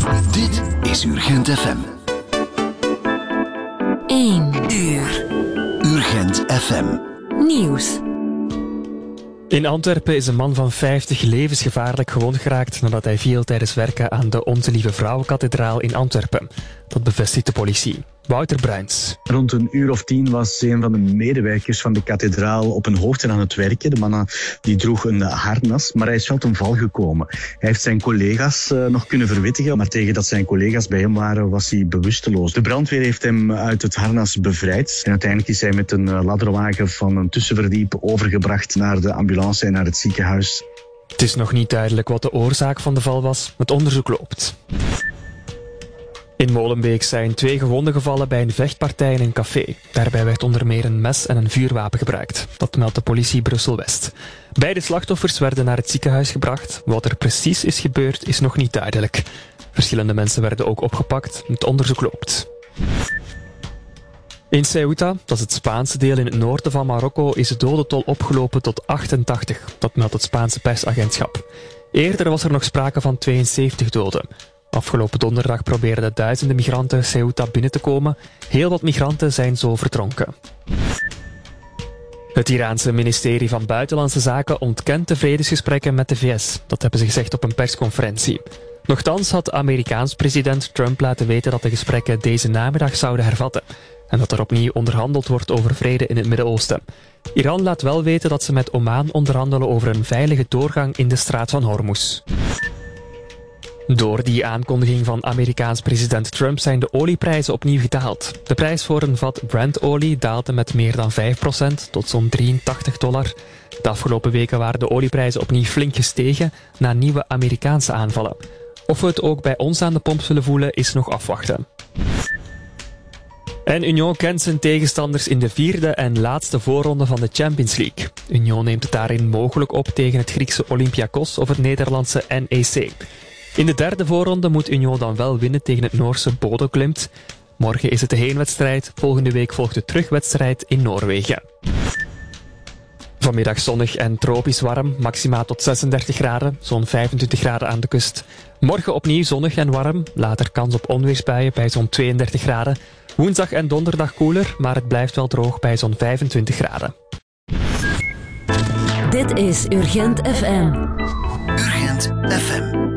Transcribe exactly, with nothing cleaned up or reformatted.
Dit is Urgent F M. één uur. Urgent F M. Nieuws. In Antwerpen is een man van vijftig levensgevaarlijk gewond geraakt nadat hij viel tijdens werken aan de Onze Lieve Vrouwenkathedraal in Antwerpen. Dat bevestigt de politie. Wouter Bruins. Rond een uur of tien was een van de medewerkers van de kathedraal op een hoogte aan het werken. De man die droeg een harnas, maar hij is wel ten val gekomen. Hij heeft zijn collega's uh, nog kunnen verwittigen, maar tegen dat zijn collega's bij hem waren, was hij bewusteloos. De brandweer heeft hem uit het harnas bevrijd. En uiteindelijk is hij met een ladderwagen van een tussenverdiep overgebracht naar de ambulance en naar het ziekenhuis. Het is nog niet duidelijk wat de oorzaak van de val was. Het onderzoek loopt. In Molenbeek zijn twee gewonden gevallen bij een vechtpartij in een café. Daarbij werd onder meer een mes en een vuurwapen gebruikt. Dat meldt de politie Brussel-West. Beide slachtoffers werden naar het ziekenhuis gebracht. Wat er precies is gebeurd is nog niet duidelijk. Verschillende mensen werden ook opgepakt. Het onderzoek loopt. In Ceuta, dat is het Spaanse deel in het noorden van Marokko, is de dodentol opgelopen tot achtentachtig. Dat meldt het Spaanse persagentschap. Eerder was er nog sprake van tweeënzeventig doden. Afgelopen donderdag probeerden duizenden migranten Ceuta binnen te komen. Heel wat migranten zijn zo verdronken. Het Iraanse ministerie van Buitenlandse Zaken ontkent de vredesgesprekken met de V S. Dat hebben ze gezegd op een persconferentie. Nochtans had Amerikaans president Trump laten weten dat de gesprekken deze namiddag zouden hervatten. En dat er opnieuw onderhandeld wordt over vrede in het Midden-Oosten. Iran laat wel weten dat ze met Oman onderhandelen over een veilige doorgang in de straat van Hormuz. Door die aankondiging van Amerikaans president Trump zijn de olieprijzen opnieuw gedaald. De prijs voor een vat Brent-olie daalde met meer dan vijf procent tot zo'n drieëntachtig dollar. De afgelopen weken waren de olieprijzen opnieuw flink gestegen na nieuwe Amerikaanse aanvallen. Of we het ook bij ons aan de pomp zullen voelen is nog afwachten. En Union kent zijn tegenstanders in de vierde en laatste voorronde van de Champions League. Union neemt het daarin mogelijk op tegen het Griekse Olympiakos of het Nederlandse N E C. In de derde voorronde moet Union dan wel winnen tegen het Noorse Bodø Glimt. Morgen is het de heenwedstrijd, volgende week volgt de terugwedstrijd in Noorwegen. Vanmiddag zonnig en tropisch warm, maximaal tot zesendertig graden, zo'n vijfentwintig graden aan de kust. Morgen opnieuw zonnig en warm, later kans op onweersbuien bij zo'n tweeëndertig graden. Woensdag en donderdag koeler, maar het blijft wel droog bij zo'n vijfentwintig graden. Dit is Urgent F M. Urgent F M.